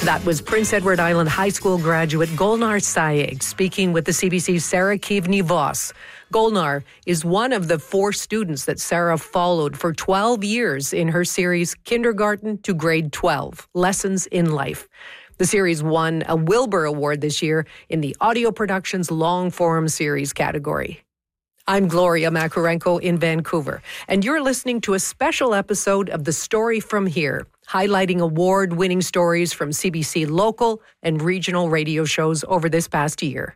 That was Prince Edward Island High School graduate Golnar Sayegh speaking with the CBC's Sarah Kivni-Voss. Golnar is one of the 4 students that Sarah followed for 12 years in her series Kindergarten to Grade 12, Lessons in Life. The series won a Wilbur Award this year in the Audio Productions Long Form Series category. I'm Gloria Macarenko in Vancouver, and you're listening to a special episode of The Story From Here, highlighting award-winning stories from CBC local and regional radio shows over this past year.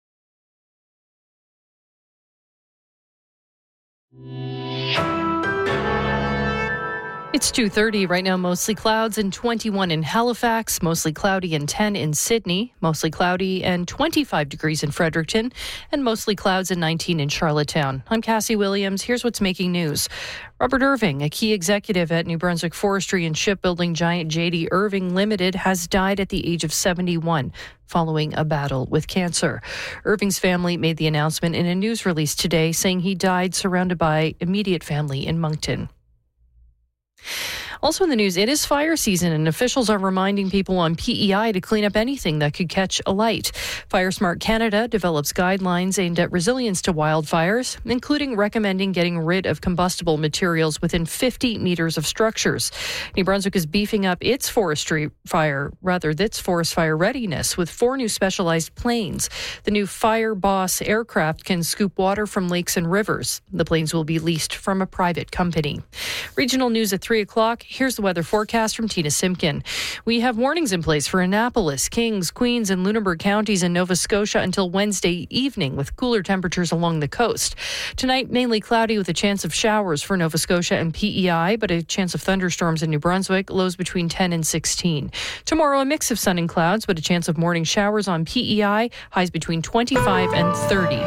It's 2:30 right now, mostly clouds and 21 in Halifax, mostly cloudy and 10 in Sydney, mostly cloudy and 25 degrees in Fredericton, and mostly clouds and 19 in Charlottetown. I'm Cassie Williams. Here's what's making news. Robert Irving, a key executive at New Brunswick forestry and shipbuilding giant J.D. Irving Limited, has died at the age of 71 following a battle with cancer. Irving's family made the announcement in a news release today, saying he died surrounded by immediate family in Moncton. Also in the news, it is fire season and officials are reminding people on PEI to clean up anything that could catch alight. FireSmart Canada develops guidelines aimed at resilience to wildfires, including recommending getting rid of combustible materials within 50 meters of structures. New Brunswick is beefing up its forest fire readiness with 4 new specialized planes. The new Fire Boss aircraft can scoop water from lakes and rivers. The planes will be leased from a private company. Regional news at 3 o'clock. Here's the weather forecast from Tina Simpkin. We have warnings in place for Annapolis, Kings, Queens, and Lunenburg counties in Nova Scotia until Wednesday evening, with cooler temperatures along the coast. Tonight, mainly cloudy with a chance of showers for Nova Scotia and PEI, but a chance of thunderstorms in New Brunswick, lows between 10 and 16. Tomorrow, a mix of sun and clouds, but a chance of morning showers on PEI, highs between 25 and 30.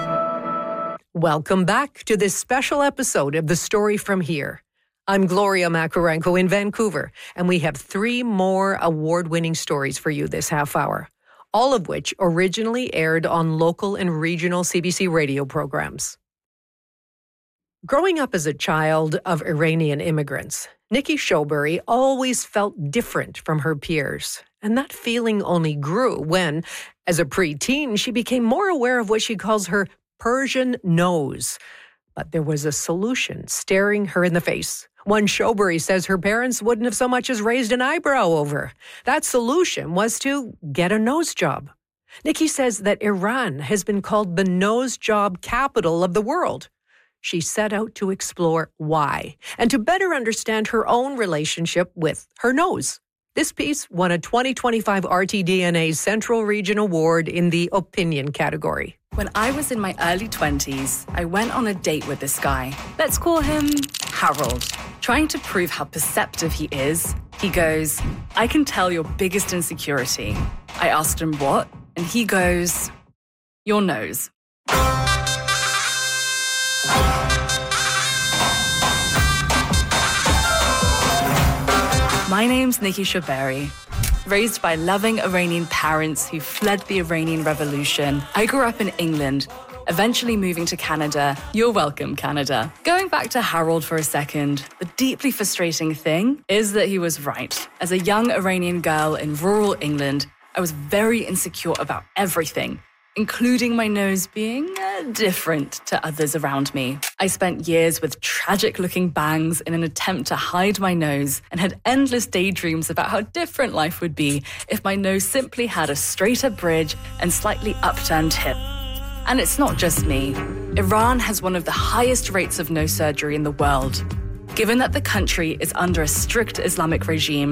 Welcome back to this special episode of The Story From Here. I'm Gloria Macarenko in Vancouver, and we have 3 more award-winning stories for you this half hour, all of which originally aired on local and regional CBC radio programs. Growing up as a child of Iranian immigrants, Nikki Showbury always felt different from her peers, and that feeling only grew when, as a preteen, she became more aware of what she calls her Persian nose. But there was a solution staring her in the face. One Showbury says her parents wouldn't have so much as raised an eyebrow over. That solution was to get a nose job. Nikki says that Iran has been called the nose job capital of the world. She set out to explore why and to better understand her own relationship with her nose. This piece won a 2025 RTDNA Central Region Award in the opinion category. When I was in my early 20s, I went on a date with this guy. Let's call him Harold. Trying to prove how perceptive he is, he goes, "I can tell your biggest insecurity." I asked him what, and he goes, "Your nose." My name's Nikki Showbury. Raised by loving Iranian parents who fled the Iranian Revolution, I grew up in England, eventually moving to Canada. You're welcome, Canada. Going back to Harold for a second, the deeply frustrating thing is that he was right. As a young Iranian girl in rural England, I was very insecure about everything, including my nose being different to others around me. I spent years with tragic-looking bangs in an attempt to hide my nose and had endless daydreams about how different life would be if my nose simply had a straighter bridge and slightly upturned tip. And it's not just me. Iran has one of the highest rates of nose surgery in the world. Given that the country is under a strict Islamic regime,